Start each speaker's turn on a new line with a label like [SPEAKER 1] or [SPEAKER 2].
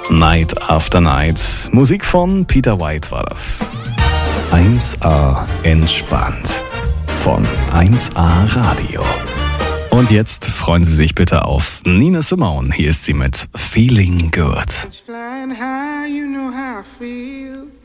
[SPEAKER 1] Night After Night. Musik von Peter White war das. 1A entspannt von 1A Radio. Und jetzt freuen Sie sich bitte auf Nina Simone. Hier ist sie mit Feeling Good.
[SPEAKER 2] Flying high, you know how I feel.